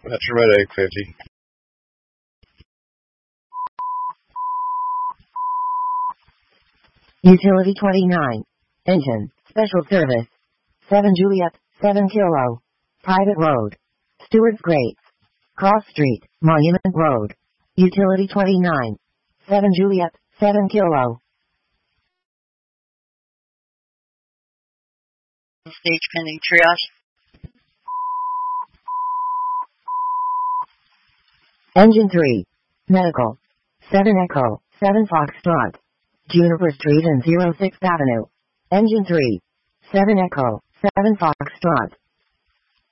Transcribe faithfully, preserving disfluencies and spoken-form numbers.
Metromed eight fifty. Utility twenty-nine. Engine. Special service. seven Juliet, seven Kilo. Private road. Stewart's Grates. Cross Street, Monument Road. Utility twenty-nine. seven Juliet, seven Kilo. Stage pending triage. Engine three. Medical. seven Echo, seven Foxtrot. Juniper Street and oh sixth Avenue. Engine three. seven Echo, seven Foxtrot.